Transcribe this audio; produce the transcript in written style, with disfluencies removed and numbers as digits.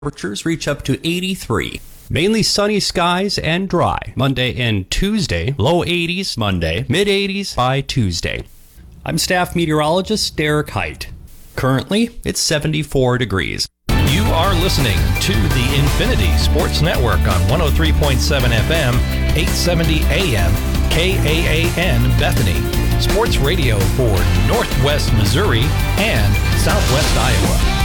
Temperatures reach up to 83. Mainly sunny skies and dry. Monday and Tuesday, low 80s Monday, mid 80s by Tuesday. I'm staff meteorologist Derek Height. Currently, it's 74 degrees. You are listening to the Infinity Sports Network on 103.7 FM, 870 AM, KAAN Bethany. Sports radio for Northwest Missouri and Southwest Iowa.